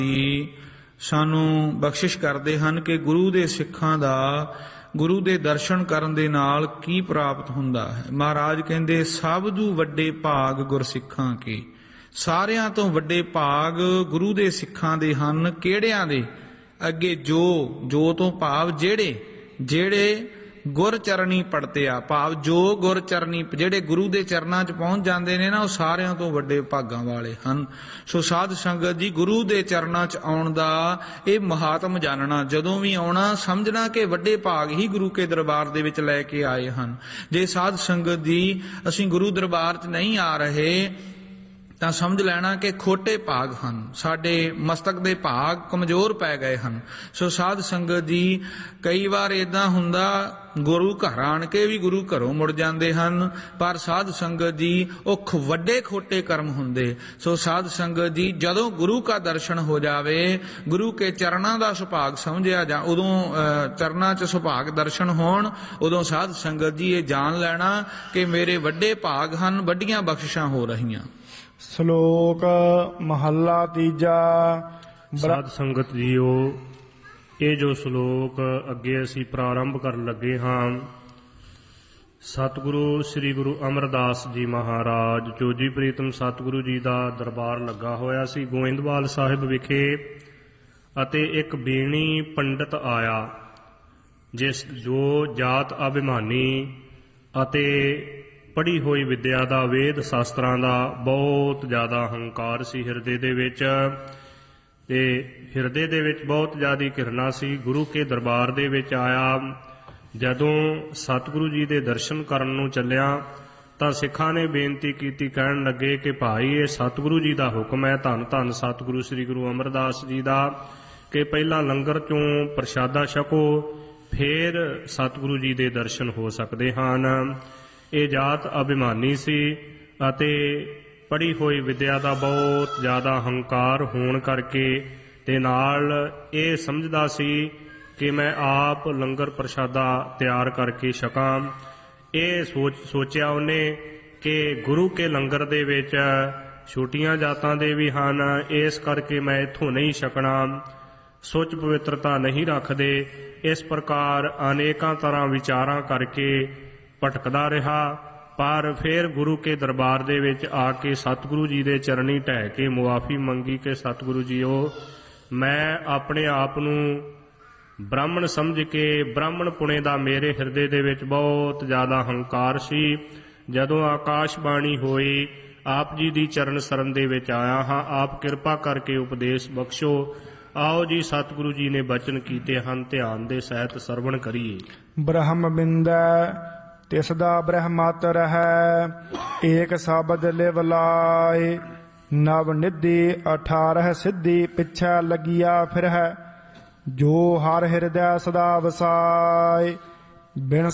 ਸਾਨੂੰ ਬਖਸ਼ਿਸ਼ ਕਰਦੇ ਹਨ ਕਿ ਗੁਰੂ ਦੇ ਸਿੱਖਾਂ ਦਾ ਗੁਰੂ ਦੇ ਦਰਸ਼ਨ ਕਰਨ ਦੇ ਨਾਲ ਕੀ ਪ੍ਰਾਪਤ ਹੁੰਦਾ ਹੈ। ਮਹਾਰਾਜ ਕਹਿੰਦੇ ਸਭਦੂ ਵੱਡੇ ਭਾਗ ਗੁਰਸਿੱਖਾਂ ਕੇ, ਸਾਰਿਆਂ ਤੋਂ ਵੱਡੇ ਭਾਗ ਗੁਰੂ ਦੇ ਸਿੱਖਾਂ ਦੇ ਹਨ। ਕਿਹੜਿਆਂ ਦੇ? ਅੱਗੇ ਜੋ ਤੋਂ ਭਾਵ ਜਿਹੜੇ ਗੁਰ ਚਰਨੀ ਪੜਤਿਆ, ਭਾਵ ਜੋ ਗੁਰ ਚਰਨੀ, ਜਿਹੜੇ ਗੁਰੂ ਦੇ ਚਰਨਾਂ 'ਚ ਪਹੁੰਚ ਜਾਂਦੇ ਨੇ ਨਾ, ਉਹ ਸਾਰਿਆਂ ਤੋਂ ਵੱਡੇ ਭਾਗਾਂ ਵਾਲੇ ਹਨ। ਸੋ ਸਾਧ ਸੰਗਤ ਜੀ, ਗੁਰੂ ਦੇ ਚਰਨਾਂ 'ਚ ਆਉਣ ਦਾ ਇਹ ਮਹਾਤਮ ਜਾਣਨਾ, ਜਦੋਂ ਵੀ ਆਉਣਾ ਸਮਝਣਾ ਕਿ ਵੱਡੇ ਭਾਗ ਹੀ ਗੁਰੂ ਕੇ ਦਰਬਾਰ ਦੇ ਵਿੱਚ ਲੈ ਕੇ ਆਏ ਹਨ। ਜੇ ਸਾਧ ਸੰਗਤ ਜੀ ਅਸੀਂ ਗੁਰੂ ਦਰਬਾਰ 'ਚ ਨਹੀਂ ਆ ਰਹੇ ਤਾਂ ਸਮਝ ਲੈਣਾ ਕਿ ਖੋਟੇ ਭਾਗ ਹਨ, ਸਾਡੇ ਮਸਤਕ ਦੇ ਭਾਗ ਕਮਜ਼ੋਰ ਪੈ ਗਏ ਹਨ। ਸੋ ਸਾਧ ਸੰਗਤ ਜੀ, ਕਈ ਵਾਰ ਇੱਦਾਂ ਹੁੰਦਾ ਗੁਰੂ ਘਰ ਆਣ ਕੇ ਵੀ ਗੁਰੂ ਘਰੋਂ ਮੁੜ ਜਾਂਦੇ ਹਨ, ਪਰ ਸਾਧ ਸੰਗਤ ਜੀ ਉਹ ਵੱਡੇ ਖੋਟੇ ਕਰਮ ਹੁੰਦੇ। ਸੋ ਸਾਧ ਸੰਗਤ ਜੀ, ਜਦੋਂ ਗੁਰੂ ਕਾ ਦਰਸ਼ਨ ਹੋ ਜਾਵੇ, ਗੁਰੂ ਕੇ ਚਰਨਾਂ ਦਾ ਸੁਭਾਗ ਸਮਝਿਆ ਜਾ, ਉਦੋਂ ਚਰਨਾਂ 'ਚ ਸੁਭਾਗ ਦਰਸ਼ਨ ਹੋਣ, ਉਦੋਂ ਸਾਧ ਸੰਗਤ ਜੀ ਇਹ ਜਾਣ ਲੈਣਾ ਕਿ ਮੇਰੇ ਵੱਡੇ ਭਾਗ ਹਨ, ਵੱਡੀਆਂ ਬਖਸ਼ਿਸ਼ਾਂ ਹੋ ਰਹੀਆਂ। ਸ਼ਲੋਕ ਮਹੱਲਾ ਤੀਜਾ। ਸਾਧ ਸੰਗਤ ਜੀਓ, ਇਹ ਜੋ ਸ਼ਲੋਕ ਅੱਗੇ ਅਸੀਂ ਪ੍ਰਾਰੰਭ ਕਰਨ ਲੱਗੇ ਹਾਂ, ਸਤਿਗੁਰੂ ਸ੍ਰੀ ਗੁਰੂ ਅਮਰਦਾਸ ਜੀ ਮਹਾਰਾਜ ਚੋਜੀ ਪ੍ਰੀਤਮ ਸਤਿਗੁਰੂ ਜੀ ਦਾ ਦਰਬਾਰ ਲੱਗਾ ਹੋਇਆ ਸੀ ਗੋਇੰਦਵਾਲ ਸਾਹਿਬ ਵਿਖੇ, ਅਤੇ ਇੱਕ ਬੀਣੀ ਪੰਡਤ ਆਇਆ ਜੋ ਜਾਤ ਅਭਿਮਾਨੀ ਅਤੇ ਪੜ੍ਹੀ ਹੋਈ ਵਿੱਦਿਆ ਦਾ, ਵੇਦ ਸ਼ਾਸਤਰਾਂ ਦਾ ਬਹੁਤ ਜ਼ਿਆਦਾ ਹੰਕਾਰ ਸੀ ਹਿਰਦੇ ਦੇ ਵਿੱਚ, ਤੇ ਹਿਰਦੇ ਦੇ ਵਿੱਚ ਬਹੁਤ ਜ਼ਿਆਦਾ ਘਿਰਣਾ ਸੀ। ਗੁਰੂ ਕੇ ਦਰਬਾਰ ਦੇ ਵਿੱਚ ਆਇਆ। ਜਦੋਂ ਸਤਿਗੁਰੂ ਜੀ ਦੇ ਦਰਸ਼ਨ ਕਰਨ ਨੂੰ ਚੱਲਿਆ ਤਾਂ ਸਿੱਖਾਂ ਨੇ ਬੇਨਤੀ ਕੀਤੀ, ਕਹਿਣ ਲੱਗੇ ਕਿ ਭਾਈ ਇਹ ਸਤਿਗੁਰੂ ਜੀ ਦਾ ਹੁਕਮ ਹੈ, ਧੰਨ ਧੰਨ ਸਤਿਗੁਰੂ ਸ੍ਰੀ ਗੁਰੂ ਅਮਰਦਾਸ ਜੀ ਦਾ, ਕਿ ਪਹਿਲਾਂ ਲੰਗਰ ਚੋਂ ਪ੍ਰਸ਼ਾਦਾ ਛਕੋ, ਫੇਰ ਸਤਿਗੁਰੂ ਜੀ ਦੇ ਦਰਸ਼ਨ ਹੋ ਸਕਦੇ ਹਨ। ਇਹ ਜਾਤ ਅਭਿਮਾਨੀ ਸੀ ਅਤੇ ਪੜ੍ਹੀ ਹੋਈ ਵਿੱਦਿਆ ਦਾ ਬਹੁਤ ਜ਼ਿਆਦਾ ਹੰਕਾਰ ਹੋਣ ਕਰਕੇ, ਤੇ ਨਾਲ ਇਹ ਸਮਝਦਾ ਸੀ ਕਿ ਮੈਂ ਆਪ ਲੰਗਰ ਪ੍ਰਸ਼ਾਦਾ ਤਿਆਰ ਕਰਕੇ ਛਕਾਂ। ਇਹ ਸੋਚਿਆ ਉਹਨੇ ਕਿ ਗੁਰੂ ਕੇ ਲੰਗਰ ਦੇ ਵਿੱਚ ਛੋਟੀਆਂ ਜਾਤਾਂ ਦੇ ਵੀ ਹਨ, ਇਸ ਕਰਕੇ ਮੈਂ ਇੱਥੋਂ ਨਹੀਂ ਛਕਣਾ, ਸੁੱਚ ਪਵਿੱਤਰਤਾ ਨਹੀਂ ਰੱਖਦੇ। ਇਸ ਪ੍ਰਕਾਰ ਅਨੇਕਾਂ ਤਰ੍ਹਾਂ ਵਿਚਾਰਾਂ ਕਰਕੇ ਭਟਕਦਾ ਰਿਹਾ, ਪਰ ਫਿਰ ਗੁਰੂ ਕੇ ਦਰਬਾਰ ਦੇ ਵਿੱਚ ਆ ਕੇ ਸਤਿਗੁਰੂ ਜੀ ਦੇ ਚਰਨੀ ਢਹਿ ਕੇ ਮੁਆਫੀ ਮੰਗੀ ਕਿ ਸਤਿਗੁਰੂ ਜੀਓ, ਮੈਂ ਆਪਣੇ ਆਪ ਨੂੰ ਬ੍ਰਾਹਮਣ ਸਮਝ ਕੇ, ਬ੍ਰਾਹਮਣ ਪੁਣੇ ਦਾ ਮੇਰੇ ਹਿਰਦੇ ਦੇ ਵਿੱਚ ਬਹੁਤ ਜ਼ਿਆਦਾ ਹੰਕਾਰ ਸੀ। ਜਦੋਂ ਆਕਾਸ਼ਬਾਣੀ ਹੋਈ, ਆਪ ਜੀ ਦੀ ਚਰਨ ਸਰਨ ਦੇ ਵਿੱਚ ਆਇਆ ਹਾਂ, ਆਪ ਕਿਰਪਾ ਕਰਕੇ ਉਪਦੇਸ਼ ਬਖਸ਼ੋ। ਆਓ ਜੀ, ਸਤਿਗੁਰੂ ਜੀ ਨੇ ਬਚਨ ਕੀਤੇ ਹਨ, ਧਿਆਨ ਦੇ ਸਹਿਤ ਸਰਵਣ ਕਰੀਏ। ਬ੍ਰਹਮ ਬਿੰਦੈ ਤਿਸ ਦਾ ਬ੍ਰਹਮਤ ਰਹੈ, ਏਕ ਸ਼ਬਦ ਲਿਵ ਲਾਏ, ਨਵ ਨਿਧੀ 18 ਸਿੱਧੀ, ਪਿੱਛੇ ਲੱਗਿਆ ਫਿਰਹਿ, ਜੋ ਹਰ ਹਿਰਦੈ ਸਦਾ ਵਸਾਏ। ਬਿਨ